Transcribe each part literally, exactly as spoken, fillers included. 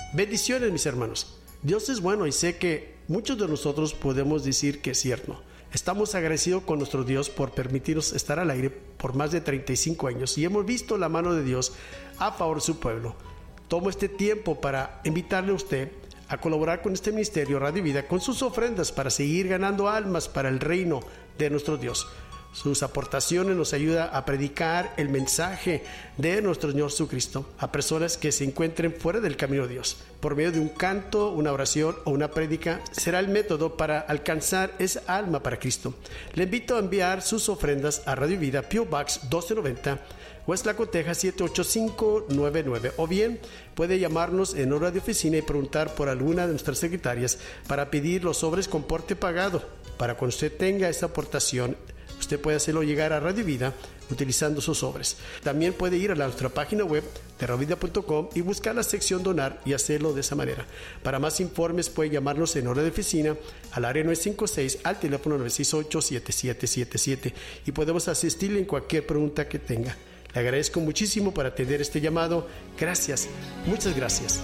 Bendiciones, mis hermanos. Dios es bueno y sé que muchos de nosotros podemos decir que es cierto. Estamos agradecidos con nuestro Dios por permitirnos estar al aire por más de treinta y cinco años y hemos visto la mano de Dios a favor de su pueblo. Tomo este tiempo para invitarle a usted a colaborar con este ministerio Radio Vida con sus ofrendas para seguir ganando almas para el reino de nuestro Dios. Sus aportaciones nos ayudan a predicar el mensaje de nuestro Señor Jesucristo a personas que se encuentren fuera del camino de Dios. Por medio de un canto, una oración o una prédica será el método para alcanzar esa alma para Cristo. Le invito a enviar sus ofrendas a Radio Vida, P O Box doce noventa, West Laco, Texas siete ocho cinco nueve nueve, o bien puede llamarnos en hora de oficina y preguntar por alguna de nuestras secretarias para pedir los sobres con porte pagado. Para cuando usted tenga esa aportación, usted puede hacerlo llegar a Radio Vida utilizando sus sobres. También puede ir a la, nuestra página web de radio vida punto com y buscar la sección donar y hacerlo de esa manera. Para más informes puede llamarnos en hora de oficina al área nueve cinco seis, al teléfono nueve seis ocho, siete siete siete siete, y podemos asistirle en cualquier pregunta que tenga. Le agradezco muchísimo por atender este llamado. Gracias, muchas gracias.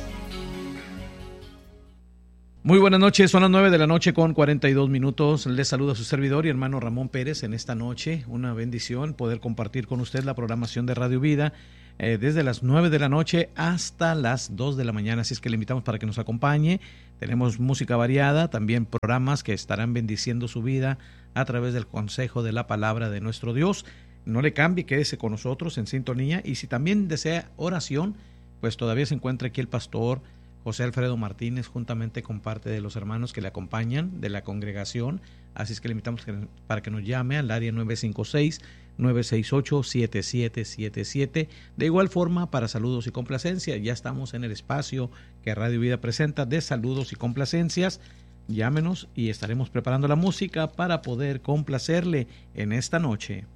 Muy buenas noches, son las nueve de la noche con cuarenta y dos minutos. Les saluda su servidor y hermano Ramón Pérez en esta noche. Una bendición poder compartir con usted la programación de Radio Vida eh, desde las nueve de la noche hasta las dos de la mañana. Así es que le invitamos para que nos acompañe. Tenemos música variada, también programas que estarán bendiciendo su vida a través del consejo de la palabra de nuestro Dios. No le cambie, quédese con nosotros en sintonía. Y si también desea oración, pues todavía se encuentra aquí el pastor José Alfredo Martínez, juntamente con parte de los hermanos que le acompañan de la congregación. Así es que le invitamos para que nos llame al área nueve cinco seis, nueve seis ocho, siete siete siete siete. De igual forma, para saludos y complacencias, ya estamos en el espacio que Radio Vida presenta de saludos y complacencias. Llámenos y estaremos preparando la música para poder complacerle en esta noche.